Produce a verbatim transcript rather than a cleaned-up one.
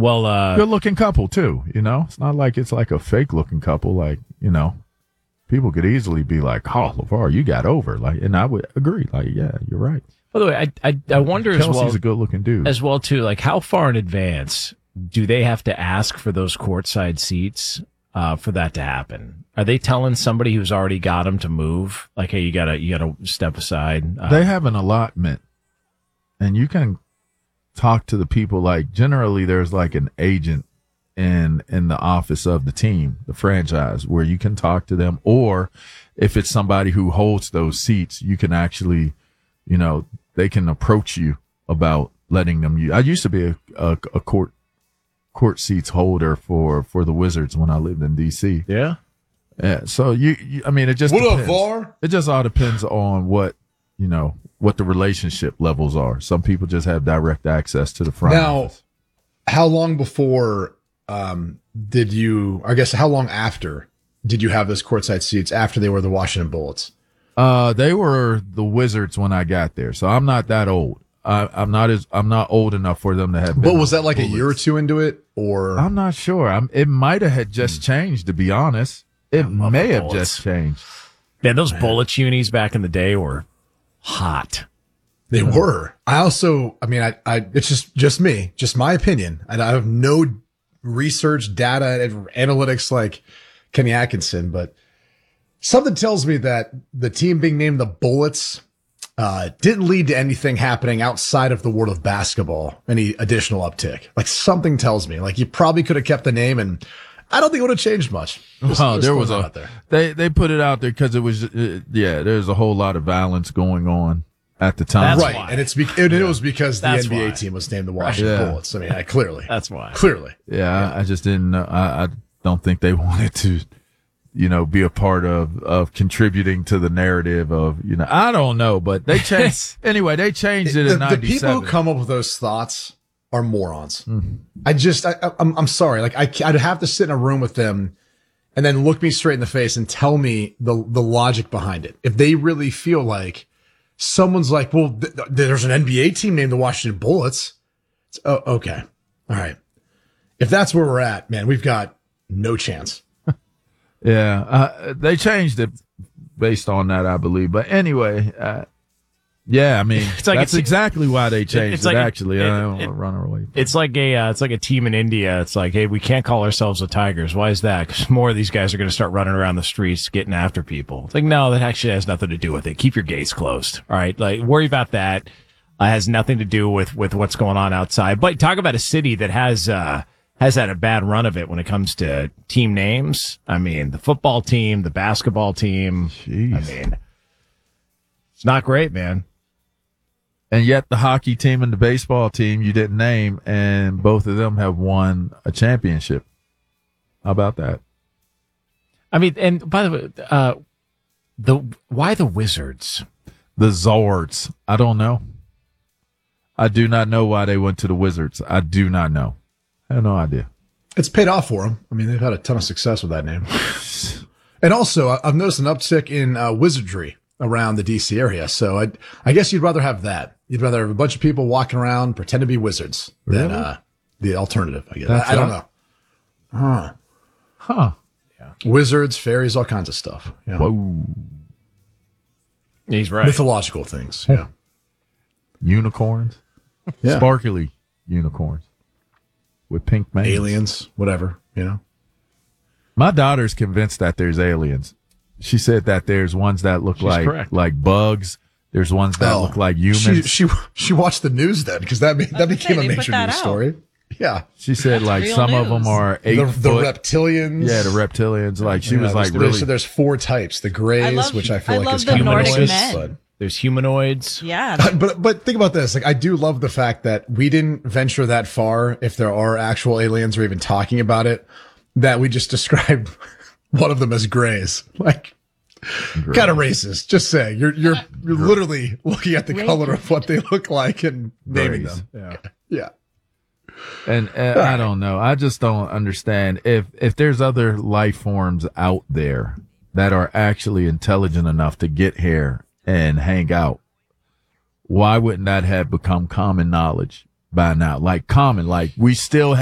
Well, uh, good looking couple too. You know, it's not like it's like a fake looking couple. Like, you know, people could easily be like, "Oh, LeVar, you got over." Like, and I would agree. Like, yeah, you're right. By the way, I I, I wonder Kelsey's as well a good looking dude as well too. Like, how far in advance do they have to ask for those courtside seats uh, for that to happen? Are they telling somebody who's already got them to move? Like, hey, you gotta you gotta step aside. Uh, they have an allotment, and you can talk to the people. Like, generally, there's like an agent in in the office of the team, the franchise, where you can talk to them, or if it's somebody who holds those seats, you can actually, you know, they can approach you about letting them use. I used to be a, a, a court court seats holder for for the Wizards when I lived in D C. Yeah. Yeah. So you, you I mean, it just what depends. up, VAR? It just all depends on what, you know, what the relationship levels are. Some people just have direct access to the front Now, office. How long before um, did you, I guess, how long after did you have those courtside seats after they were the Washington Bullets? Uh, they were the Wizards when I got there, so I'm not that old. I, I'm not as I'm not old enough for them to have. But been was that like Bullets. a year or two into it, or I'm not sure. I'm, it might have had just changed. To be honest, it may have Bullets. just changed. Man, those Bullets unis back in the day were hot. they were? I also, I mean, I, I, it's just just me, just my opinion, and I have no research, data, and analytics like Kenny Atkinson, but something tells me that the team being named the Bullets uh, didn't lead to anything happening outside of the world of basketball, any additional uptick. Like, something tells me, like, you probably could have kept the name, and I don't think it would have changed much. Just, Well, just there was a out there. they they put it out there because it was uh, yeah. There's a whole lot of violence going on at the time. That's right, why. and it's be- and it was because the That's N B A why. team was named the Washington Yeah. Bullets. I mean, I clearly, That's why. clearly. Yeah, I, I just didn't know. I, I don't think they wanted to, you know, be a part of, of contributing to the narrative of, you know, I don't know, but they changed. Anyway, they changed it the, in the ninety-seven. people who come up with those thoughts are morons. Mm-hmm. I just, I, I'm, I'm sorry. Like, I, I'd have to sit in a room with them and then look me straight in the face and tell me the, the logic behind it. If they really feel like someone's like, well, th- th- there's an N B A team named the Washington Bullets. It's, oh, okay. All right. If that's where we're at, man, we've got no chance. Yeah, uh, they changed it based on that, I believe. But anyway, uh, yeah, I mean, It's like that's it's- exactly why they changed it's it, like a- actually. it- I don't it- want to run away. It's like a uh, it's like a team in India. It's like, hey, we can't call ourselves the Tigers. Why is that? Because more of these guys are going to start running around the streets getting after people. It's like, no, that actually has nothing to do with it. Keep your gates closed. All right, like worry about that. Uh, has nothing to do with with what's going on outside. But talk about a city that has uh has had a bad run of it when it comes to team names. I mean, the football team, the basketball team. Jeez. I mean, it's not great, man. And yet the hockey team and the baseball team you didn't name, and both of them have won a championship. How about that? I mean, and by the way, uh, the why the Wizards? The Zords. I don't know. I do not know why they went to the Wizards. I do not know. I have no idea. It's paid off for them. I mean, they've had a ton of success with that name. And also, I- I've noticed an uptick in uh, wizardry around the D C area. So I, I guess you'd rather have that. You'd rather have a bunch of people walking around pretend to be wizards than Really? uh, the alternative. I guess. That's I, I don't right. know. Huh. Huh. Wizards, fairies, all kinds of stuff. Yeah. Whoa. He's right. Mythological things. Yeah. Unicorns. Yeah. Sparkly unicorns with pink manes. Aliens, whatever, you know. My daughter's convinced that there's aliens. She said that there's ones that look She's like correct. like bugs. There's ones that Oh. look like humans. She, She, she, she watched the news then because that, be- that was became gonna a say, they put major that news out. story. Yeah. said like real some of them news. are eight The, the foot. reptilians. Yeah, the reptilians. Like she Yeah, was like there's- really. So there's four types. The grays, I love- which I feel I like love is the kind of Nordic racist, men. but There's humanoids. Yeah. But but think about this. Like I do love the fact that we didn't venture that far. If there are actual aliens or even talking about it, that we just described one of them as grays. Like kind of racist. Just saying. You're you're you're literally looking at the color of what they look like and naming Grays. them. Yeah. Yeah. And uh, I don't know. I just don't understand if if there's other life forms out there that are actually intelligent enough to get here and hang out. Why wouldn't that have become common knowledge by now? Like common, like we still have